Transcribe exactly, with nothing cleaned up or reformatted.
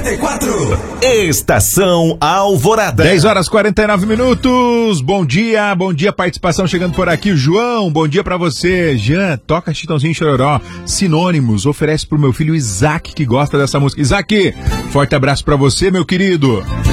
noventa e quatro. Estação Alvorada. dez horas e quarenta e nove minutos. Bom dia, bom dia, participação chegando por aqui. João, bom dia pra você. Jean, toca Chitãozinho e Chororó. Sinônimos, oferece pro meu filho Isaac, que gosta dessa música. Isaac, forte abraço pra você, meu querido.